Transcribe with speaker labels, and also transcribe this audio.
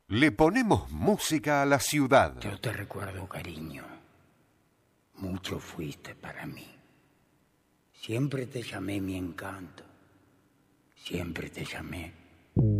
Speaker 1: Le ponemos música a la ciudad.
Speaker 2: Yo te recuerdo, cariño. Mucho fuiste para mí. Siempre te llamé mi encanto. Siempre te llamé